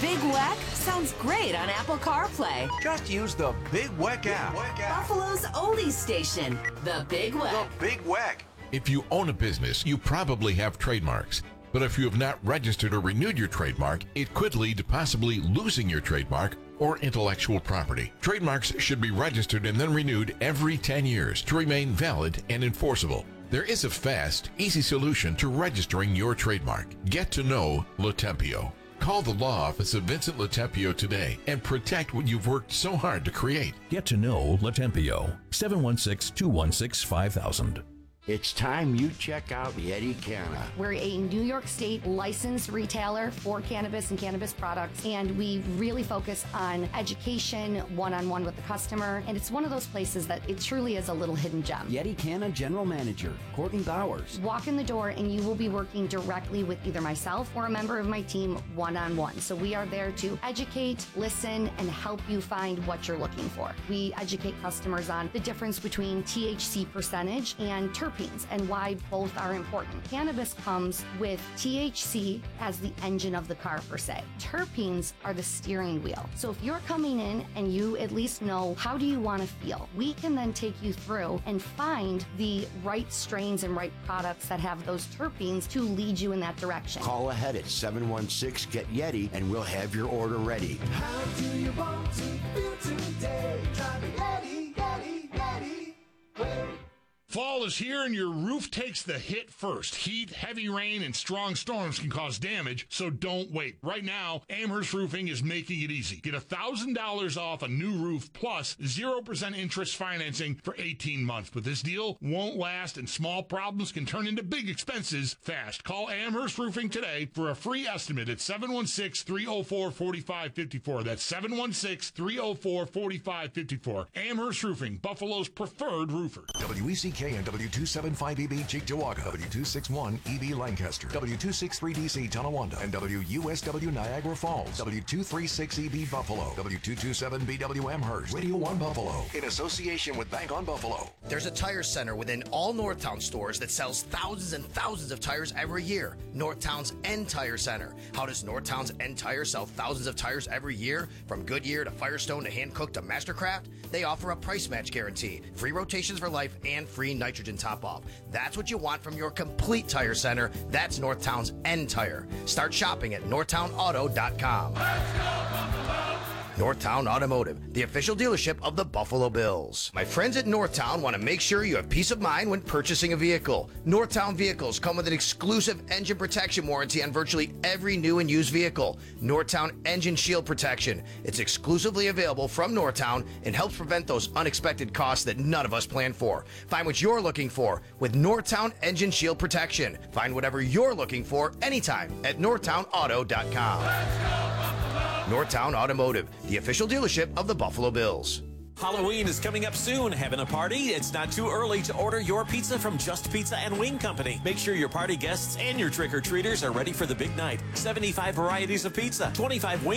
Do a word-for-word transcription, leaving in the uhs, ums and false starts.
Big Weck sounds great on Apple CarPlay. Just use the Big Weck app. Buffalo's oldies station, the Big Weck. The Big Weck. If you own a business, you probably have trademarks. But if you have not registered or renewed your trademark, it could lead to possibly losing your trademark or intellectual property. Trademarks should be registered and then renewed every ten years to remain valid and enforceable. There is a fast, easy solution to registering your trademark. Get to know Latempio. Call the law office of Vincent Latempio today and protect what you've worked so hard to create. Get to know Latempio. seven one six, two one six, five thousand. It's time you check out Yeti Canna. We're a New York State licensed retailer for cannabis and cannabis products, and we really focus on education, one-on-one with the customer, and it's one of those places that it truly is a little hidden gem. Yeti Canna General Manager, Courtney Bowers. Walk in the door and you will be working directly with either myself or a member of my team one-on-one. So we are there to educate, listen, and help you find what you're looking for. We educate customers on the difference between T H C percentage and terpenes, and why both are important. Cannabis comes with T H C as the engine of the car per se. Terpenes are the steering wheel. So if you're coming in and you at least know how do you want to feel, we can then take you through and find the right strains and right products that have those terpenes to lead you in that direction. Call ahead at seven one six, get Yeti and we'll have your order ready. How do you want to feel today? Try the Yeti, Yeti, Yeti. Wait. Fall is here and your roof takes the hit first. Heat, heavy rain, and strong storms can cause damage, so don't wait. Right now, Amherst Roofing is making it easy. Get one thousand dollars off a new roof plus zero percent interest financing for eighteen months. But this deal won't last, and small problems can turn into big expenses fast. Call Amherst Roofing today for a free estimate at seven one six, three oh four, four five five four. That's seven one six, three oh four, four five five four. Amherst Roofing, Buffalo's preferred roofer. W E C K and W two seventy-five E B Cheektowaga, W two sixty-one E B Lancaster, W two sixty-three D C Tonawanda, and W U S W Niagara Falls, W two thirty-six E B Buffalo, W two twenty-seven B W Amherst, Radio one Buffalo, in association with Bank on Buffalo. There's a tire center within all Northtown stores that sells thousands and thousands of tires every year. Northtown's End Tire Center. How does Northtown's End Tire sell thousands of tires every year? From Goodyear to Firestone to Hankook to Mastercraft? They offer a price match guarantee, free rotations for life, and free nitrogen top-off. That's what you want from your complete tire center. That's Northtown's End Tire. Start shopping at northtown auto dot com. Let's go, Buffalo! Northtown Automotive, the official dealership of the Buffalo Bills. My friends at Northtown want to make sure you have peace of mind when purchasing a vehicle. Northtown vehicles come with an exclusive engine protection warranty on virtually every new and used vehicle. Northtown Engine Shield Protection. It's exclusively available from Northtown and helps prevent those unexpected costs that none of us plan for. Find what you're looking for with Northtown Engine Shield Protection. Find whatever you're looking for anytime at northtown auto dot com. Let's go, Buffalo! Northtown Automotive, the official dealership of the Buffalo Bills. Halloween is coming up soon. Having a party? It's not too early to order your pizza from Just Pizza and Wing Company. Make sure your party guests and your trick-or-treaters are ready for the big night. seventy-five varieties of pizza, twenty-five wings,